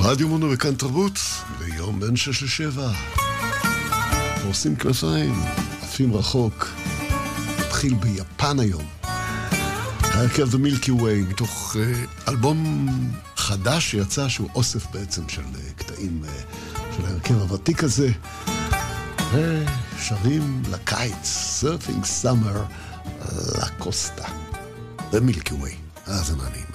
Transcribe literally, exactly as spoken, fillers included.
רדיו מונו וכאן תרבות, ביום בין שש לשבע. עושים כנפיים, עפים רחוק. התחיל ביפן היום. הרכב The Milky Way, מתוך uh, אלבום חדש שיצא, שהוא אוסף בעצם של uh, קטעים uh, של הרכב הוותיק הזה. ושרים לקיץ, Surfing Summer, לקוסטה. The Milky Way, אז זה מעניין.